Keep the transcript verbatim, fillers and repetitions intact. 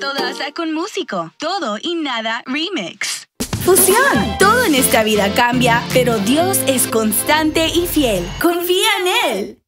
toda hasta con músico. Todo y nada remix. Fusión. Todo en esta vida cambia, pero Dios es constante y fiel. Confía en Él.